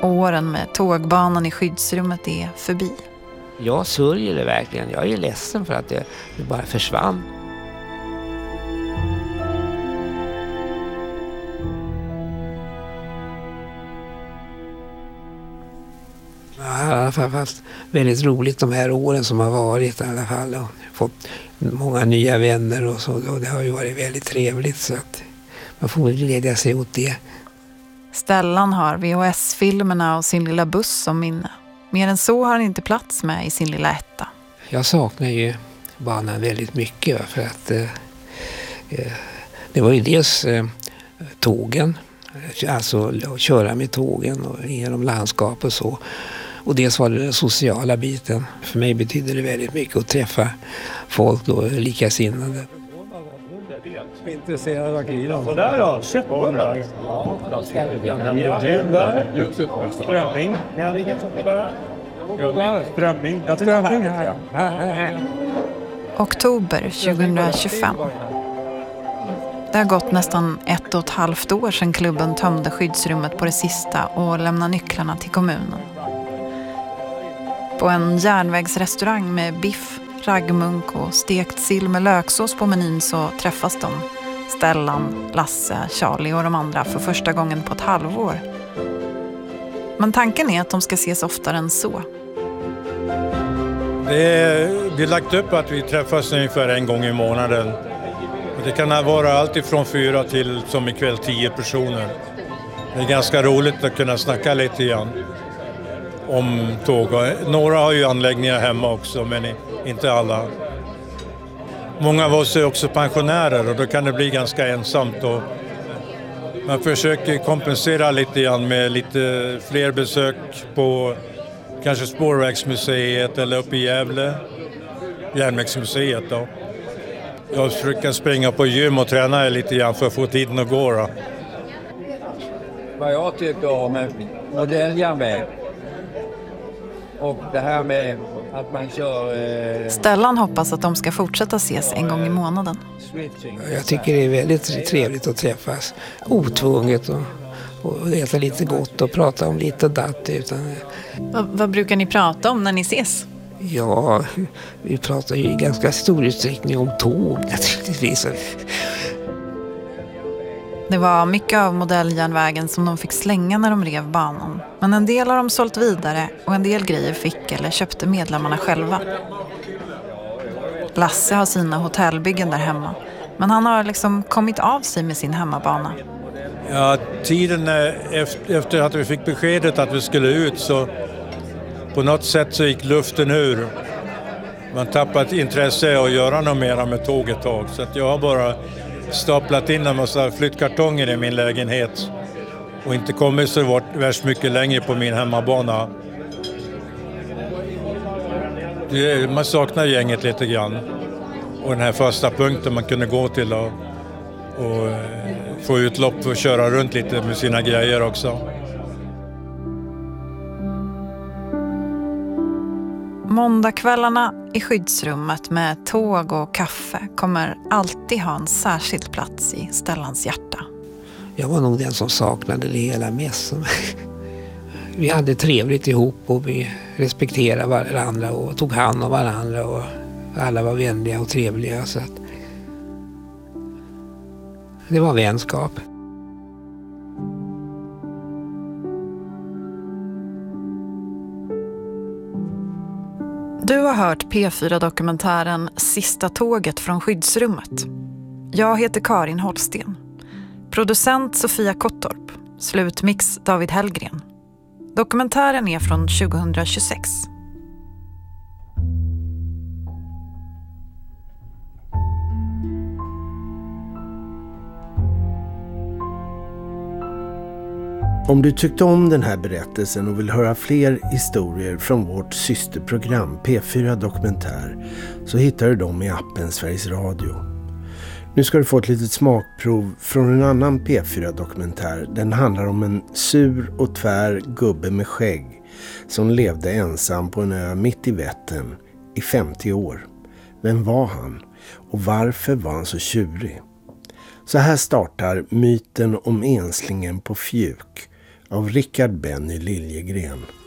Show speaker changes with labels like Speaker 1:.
Speaker 1: Åren med tågbanan i skyddsrummet är förbi.
Speaker 2: Jag sörjer det verkligen. Jag är ledsen för att det bara försvann. Jag har i alla fall haft väldigt roligt de här åren som har varit i alla fall. Och fått många nya vänner och så. Och det har ju varit väldigt trevligt så att man får glädja sig åt det.
Speaker 1: Stellan har VHS-filmerna och sin lilla buss som minne. Mer än så har han inte plats med i sin lilla etta.
Speaker 2: Jag saknar ju banan väldigt mycket för att det var ju dels tågen, alltså att köra med tågen och genom landskap och så. Och dels var det den sociala biten. För mig betyder det väldigt mycket att träffa folk då, likasinnade.
Speaker 3: Intresserad av kilon. Så där då, köp på den där. Strömming. Strömming här.
Speaker 1: Oktober 2025. Det har gått nästan 1,5 år sedan klubben tömde skyddsrummet på det sista och lämnade nycklarna till kommunen. På en järnvägsrestaurang med biff, raggmunk och stekt sill med löksås på menyn så träffas de. Stellan, Lasse, Charlie och de andra för första gången på ett halvår. Men tanken är att de ska ses oftare än så.
Speaker 3: Vi har lagt upp att vi träffas ungefär en gång i månaden. Det kan vara allt ifrån 4 till som ikväll 10 personer. Det är ganska roligt att kunna snacka lite grann om tåg. Några har ju anläggningar hemma också men inte alla. Många av oss är också pensionärer och då kan det bli ganska ensamt. Och man försöker kompensera lite grann med lite fler besök på kanske Spårvägsmuseet eller uppe i Gävle, Järnvägsmuseet då. Jag försöker springa på gym och träna lite grann för att få tiden att gå då.
Speaker 4: Vad jag tycker om modelljärnväg och det här med att man kör...
Speaker 1: Stellan hoppas att de ska fortsätta ses en gång i månaden.
Speaker 2: Jag tycker det är väldigt trevligt att träffas otvunget och äta lite gott och prata om lite datt.
Speaker 1: Vad brukar ni prata om när ni ses?
Speaker 2: Ja, vi pratar ju i ganska stor utsträckning om tåg naturligtvis.
Speaker 1: Det var mycket av modelljärnvägen som de fick slänga när de rev banan. Men en del har de sålt vidare och en del grejer fick eller köpte medlemmarna själva. Lasse har sina hotellbyggen där hemma. Men han har liksom kommit av sig med sin hemmabana.
Speaker 3: Ja, tiden efter att vi fick beskedet att vi skulle ut så på något sätt så gick luften ur. Man tappat intresse att göra något mera med tåg ett tag. Så att jag har bara staplat in en massa flyttkartonger i min lägenhet. Och inte kommit så värst mycket längre på min hemmabana. Man saknar gänget lite grann. Och den här första punkten man kunde gå till och få utlopp för att köra runt lite med sina grejer också.
Speaker 1: Måndagskvällarna i skyddsrummet med tåg och kaffe kommer alltid ha en särskild plats i Stellans hjärta.
Speaker 2: Jag var nog den som saknade det hela mest. Vi hade trevligt ihop och vi respekterade varandra och tog hand om varandra och alla var vänliga och trevliga. Så att det var vänskap.
Speaker 1: Du har hört P4-dokumentären Sista tåget från skyddsrummet. Jag heter Karin Holsten. Producent Sofia Kottorp. Slutmix David Hellgren. Dokumentären är från 2026.
Speaker 5: Om du tyckte om den här berättelsen och vill höra fler historier från vårt systerprogram P4 Dokumentär så hittar du dem i appen Sveriges Radio. Nu ska du få ett litet smakprov från en annan P4 Dokumentär. Den handlar om en sur och tvär gubbe med skägg som levde ensam på en ö mitt i Vättern i 50 år. Vem var han? Och varför var han så tjurig? Så här startar myten om enslingen på Fjuk av Rickard Benny Liljegren.